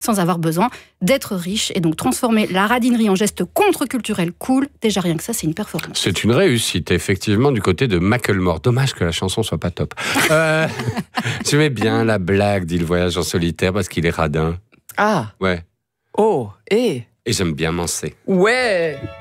sans avoir besoin d'être riche. Et donc transformer la radinerie en geste contre-culturel cool, déjà rien que ça, c'est une performance. C'est une réussite, effectivement, du côté de Macklemore. Dommage que la chanson soit pas top. J'aimais bien la blague d'Il voyage en solitaire parce qu'il est radin. Ah. Ouais. Oh, et j'aime bien Mansé. ouais.